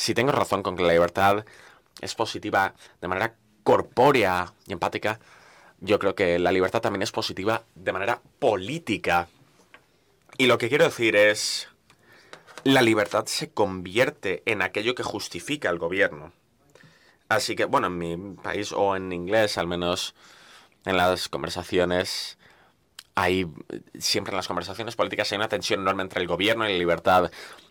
si tengo razón con que la libertad es positiva de manera corpórea y empática, yo creo que la libertad también es positiva de manera política. Y lo que quiero decir es, la libertad se convierte en aquello que justifica el gobierno. Así que, bueno, en mi país o en inglés, al menos en las conversaciones, hay siempre en las conversaciones políticas hay una tensión enorme entre el gobierno y la libertad.